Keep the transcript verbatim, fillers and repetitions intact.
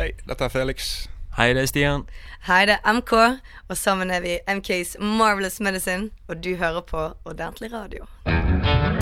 Hei, dette er Felix. Hei, det er Stian. Hei, det er M K, og sammen er vi M K's Marvelous Medicine, og du hører på Ordentlig Radio.